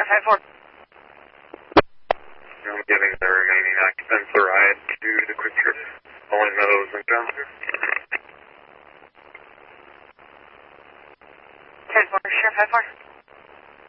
5-4. I'm giving the remaining occupants a ride to the Quick Trip, Rolling Meadows and Johnson. 10-4, sure, 5-4.